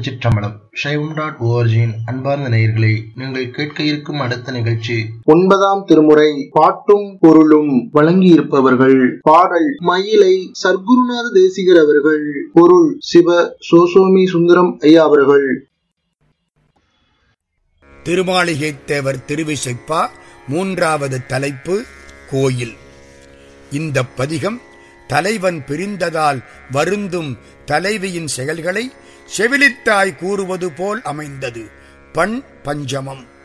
திருச்சிற்றம்பலம். சைவம்.org-இன் அன்பார்ந்த நேயர்களே, நீங்கள் கேட்க இருக்கும் அடுத்த நிகழ்ச்சி 9ஆம் திருமுறை பாட்டும் பொருளும். வழங்கியிருப்பவர்கள் பாடல் மயிலை சர்க்குருநாத தேசிகர் அவர்கள். பொருள் சிவ சோசோமி சுந்தரம் ஐயா அவர்கள். திருமாளிகைத்தேவர் திருவிசைப்பா. 3வது தலைப்பு கோயில். இந்த பதிகம் தலைவன் பிரிந்ததால் வருந்தும் தலைவியின் செயல்களை செவிலித்தாய் கூறுவது போல் அமைந்தது. பண் பஞ்சமம்.